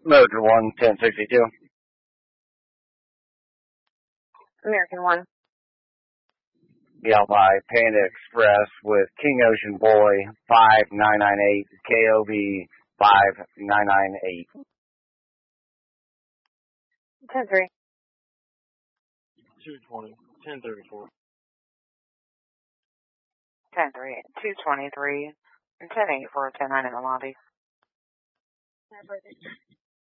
Motor 1, 1062. American 1. Yelp by Panda Express with King Ocean Boy 5998, KOV 5998. 10-3. 220, 1034. 10-3, 223, and 10-8 for a 10-9 in the lobby.